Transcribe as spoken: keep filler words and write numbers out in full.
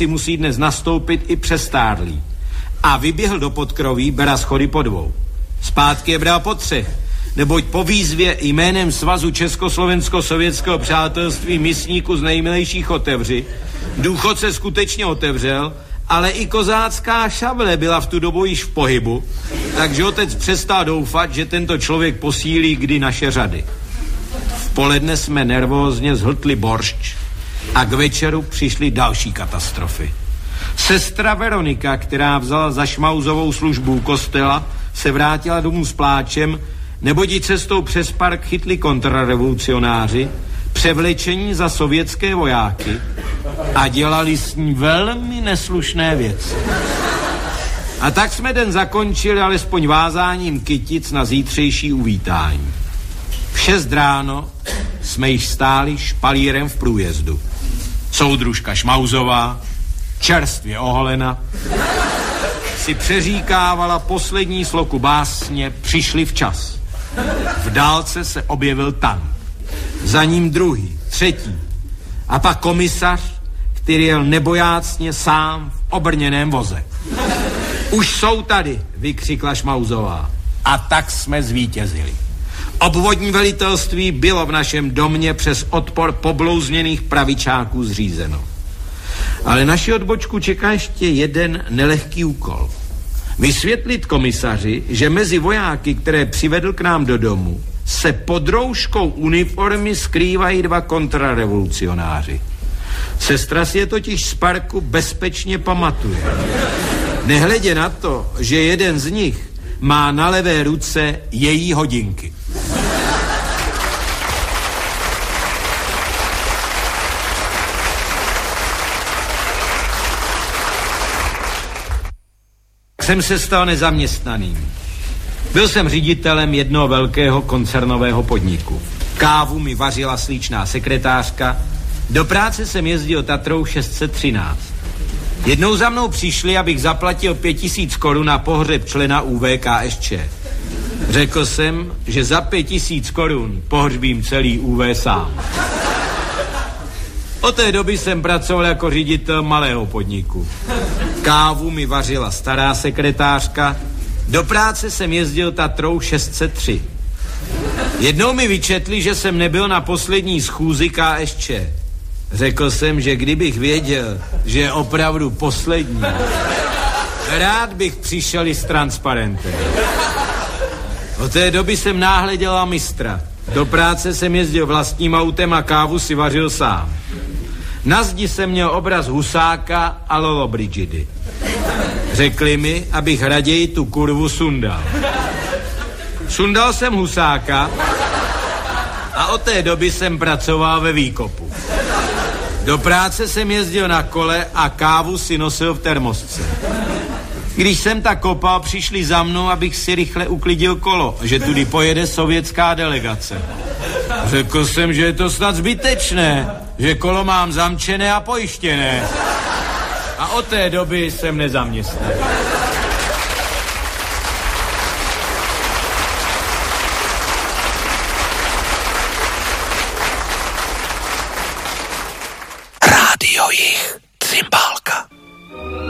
akci musí dnes nastoupit i přestárlý. A vyběhl do podkroví bera schody po dvou. Zpátky je bral po třech, neboť po výzvě jménem Svazu Československo-sovětského přátelství místníků z nejmilejších otevři, důchod se skutečně otevřel, ale i kozácká šavle byla v tu dobu již v pohybu, takže otec přestal doufat, že tento člověk posílí kdy naše řady. V poledne jsme nervózně zhltli boršč a k večeru přišly další katastrofy. Sestra Veronika, která vzala za Šmauzovou službu kostela, se vrátila domů s pláčem, neboť ji cestou přes park chytli kontrarevolucionáři, převlečení za sovětské vojáky a dělali s ní velmi neslušné věci. A tak jsme den zakončili alespoň vázáním kytic na zítřejší uvítání. V šest ráno jsme již stáli špalírem v průjezdu. Soudružka Šmauzová, čerstvě oholena, si přeříkávala poslední sloku básně Přišli včas. V dálce se objevil tank. Za ním druhý, třetí. A pak komisař, který jel nebojácně sám v obrněném voze. Už jsou tady, vykřikla Šmauzová. A tak jsme zvítězili. Obvodní velitelství bylo v našem domě přes odpor poblouzněných pravičáků zřízeno. Ale naši odbočku čeká ještě jeden nelehký úkol. Vysvětlit komisaři, že mezi vojáky, které přivedl k nám do domu, se pod rouškou uniformy skrývají dva kontrarevolucionáři. Sestra si je totiž z parku bezpečně pamatuje. Nehledě na to, že jeden z nich má na levé ruce její hodinky. Jsem se stal nezaměstnaným. Byl jsem ředitelem jednoho velkého koncernového podniku. Kávu mi vařila slíčná sekretářka, do práce jsem jezdil Tatrou šest set třináct. Jednou za mnou přišli, abych zaplatil pět tisíc korun na pohřeb člena U V K S Č. Řekl jsem, že za pět tisíc korun pohřbím celý U V sám. Od té doby jsem pracoval jako ředitel malého podniku. Kávu mi vařila stará sekretářka, do práce jsem jezdil Tatrou šest set tři. Jednou mi vyčetli, že jsem nebyl na poslední schůzi K S Č. Řekl jsem, že kdybych věděl, že je opravdu poslední, rád bych přišel i s transparentem. Od té doby jsem náhle dělal mistra. Do práce jsem jezdil vlastním autem a kávu si vařil sám. Na zdi jsem měl obraz Husáka a Lollobrigidy. Řekli mi, abych raději tu kurvu sundal. Sundal jsem Husáka a od té doby jsem pracoval ve výkopu. Do práce jsem jezdil na kole a kávu si nosil v termosce. Když jsem tak kopal, přišli za mnou, abych si rychle uklidil kolo, že tudy pojede sovětská delegace. Řekl jsem, že je to snad zbytečné, že kolo mám zamčené a pojištěné. A od té doby jsem nezaměstnaný.